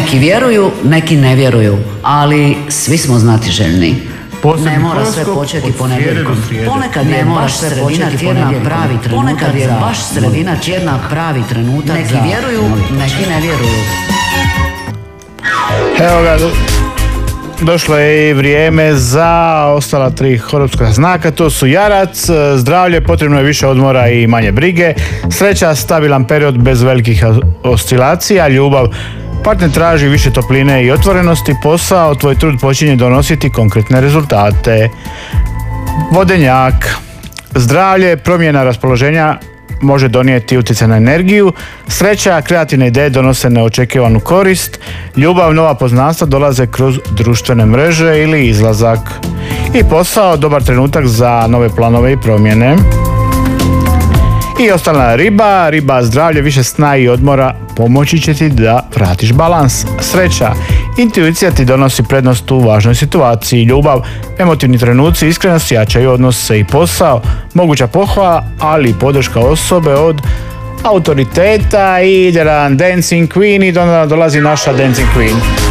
Neki vjeruju, neki ne vjeruju, ali svi smo znatiželjni. Ne mora sve početi ponedjeljkom. Ponekad je baš sredina tjedna pravi trenutak. Ponekad je baš sredina tjedna pravi trenutak. Neki vjeruju, neki ne vjeruju. Evo ga, došlo je i vrijeme za ostala 3 horopska znaka. To su jarac, zdravlje, potrebno je više odmora i manje brige, sreća, stabilan period bez velikih oscilacija, ljubav, partner traži više topline i otvorenosti, posao, tvoj trud počinje donositi konkretne rezultate. Vodenjak, zdravlje, promjena raspoloženja može donijeti utjecaj na energiju, sreća, kreativne ideje donose neočekivanu korist, ljubav, nova poznanstva dolaze kroz društvene mreže ili izlazak. I posao, dobar trenutak za nove planove i promjene. I ostala riba, zdravlje, više sna i odmora pomoći će ti da vratiš balans. Sreća, intuicija ti donosi prednost u važnoj situaciji. Ljubav, emotivni trenuci, iskrenost jačaju odnose. I posao, moguća pohvala, ali i podrška osobe od autoriteta. I ide nam Dancing Queen i dolazi naša Dancing Queen.